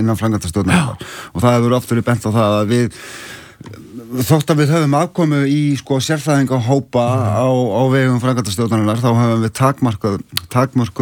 innan framkvæmdastjórnarinnar og það hefur oft verið bent á það að þótt að við höfum afkomu í sérfræðingahópa á vegum framkvæmdastjórnarinnar þá höfum við takmörkuð